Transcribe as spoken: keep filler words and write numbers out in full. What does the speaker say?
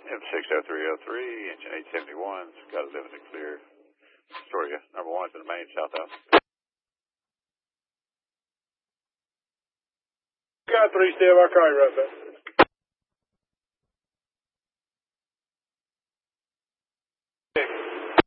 M six oh three oh three, engine eight seventy-one, got a limited clear. Astoria, number one to the main, southbound. Got three, Steve, I'll call you right back.